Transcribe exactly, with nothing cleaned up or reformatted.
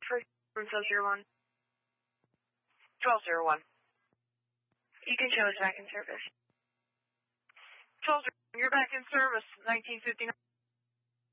for room twelve zero one. twelve zero one. You can show us back in service. twelve zero one, you're back in service, nineteen fifty-nine.